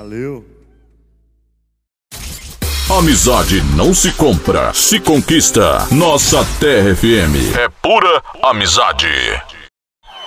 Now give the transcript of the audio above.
Valeu. Amizade não se compra, se conquista. Nossa Terra FM é pura amizade.